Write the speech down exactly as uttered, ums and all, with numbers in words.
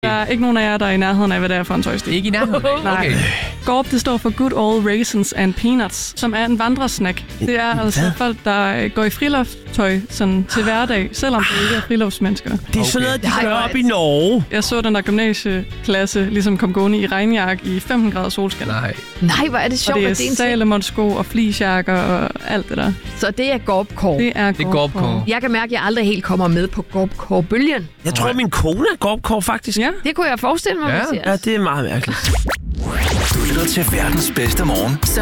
Der er ikke nogen af jer, der er i nærheden af, hvad det er for en tøjstil. Ikke i nærheden? Nej. Okay. Gorp, det står for Good Old Raisins and Peanuts, som er en vandresnack. Det er altså Hvad? folk, der går i friluftstøj sådan til hverdag, selvom de ikke er friluftsmennesker. Det er sådan noget, de gør op i Norge. Jeg så den der gymnasieklasse ligesom kom gående i regnjakke i femten grader solskin. Nej. Nej, hvor er det Og sjovt, det at er det er en ting. Salomon-sko og fleecejakker og alt det der. Så det er Gorp-kår. Det er Det er Gorp-kår. Jeg kan mærke, at jeg aldrig helt kommer med på Gorp-kår-bølgen. Jeg tror, min kone er Gorpkår, faktisk. Ja. Det kunne jeg forestille mig, Ja. Mathias. Ja, det er meget mærkeligt. Du lytter til verdens bedste morgen.